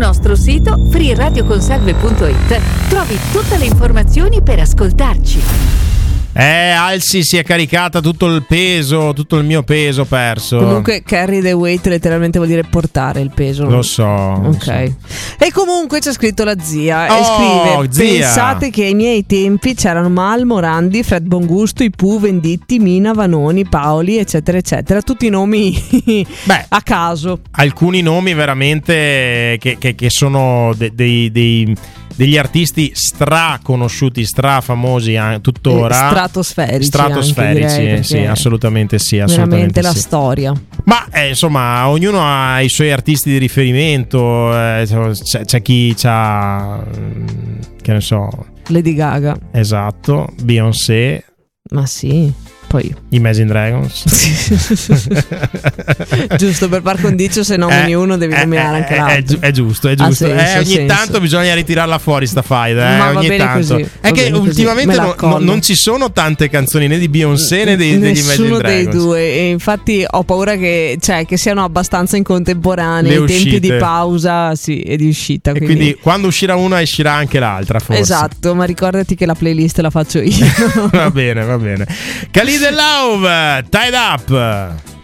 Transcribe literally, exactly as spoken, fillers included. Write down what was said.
nostro sito free radio consalve punto it trovi tutte le informazioni per ascoltarci. Eh, Alsi si è caricata tutto il peso, tutto il mio peso perso. Comunque carry the weight letteralmente vuol dire portare il peso. Lo so. Ok. Lo so. E comunque c'è scritto la zia oh, e scrive: zia. Pensate che ai miei tempi c'erano Mal, Morandi, Fred Bongusto, Ipu, Venditti, Mina, Vanoni, Paoli, eccetera eccetera. Tutti nomi Beh, a caso. Alcuni nomi veramente che, che, che sono de, dei, dei degli artisti stra conosciuti, stra famosi eh, tuttora, stratosferici, stratosferici anche, direi, eh, sì, assolutamente sì, assolutamente veramente la sì. storia. Ma eh, insomma, ognuno ha i suoi artisti di riferimento, eh, c'è, c'è chi c'ha, che ne so, Lady Gaga, esatto, Beyoncé, ma sì. Poi Imagine Dragons. Giusto, per par condicio, se nomini eh, uno devi eh, nominare eh, anche eh, l'altro. È, è giusto, è giusto. Ha senso, eh, ogni senso. tanto bisogna ritirarla fuori sta fight, eh, Ma va ogni bene tanto. così, È va che bene così. ultimamente Me la no, collo. non ci sono tante canzoni né di Beyoncé né dei, degli Imagine Nessuno Dragons. dei due, e infatti ho paura che, cioè, che siano abbastanza in contemporanea, Le i tempi uscite. di pausa sì, e di uscita. E Quindi... quindi quando uscirà una uscirà anche l'altra, forse. Esatto, ma ricordati che la playlist la faccio io. Va bene, va bene. Khalid e Love, Tied Up.